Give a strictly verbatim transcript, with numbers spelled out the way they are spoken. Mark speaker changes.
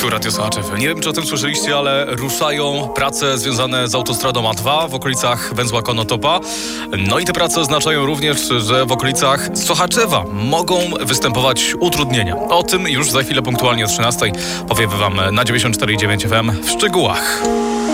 Speaker 1: Tu Radio Sochaczew. Nie wiem, czy o tym słyszeliście, ale ruszają prace związane z autostradą A dwa w okolicach węzła Konotopa. No i te prace oznaczają również, że w okolicach Sochaczewa mogą występować utrudnienia. O tym już za chwilę punktualnie o trzynastej powiemy wam na dziewięćdziesiąt cztery i dziewięć F M w szczegółach.